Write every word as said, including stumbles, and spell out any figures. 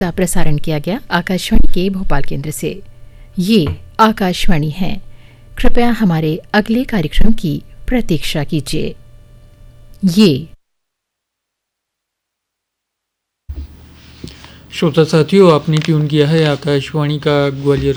का प्रसारण किया गया आकाशवाणी के भोपाल केंद्र से। ये आकाशवाणी है। कृपया हमारे अगले कार्यक्रम की प्रतीक्षा कीजिए। ये श्रोता साथियों, आपने ट्यून किया है आकाशवाणी का ग्वालियर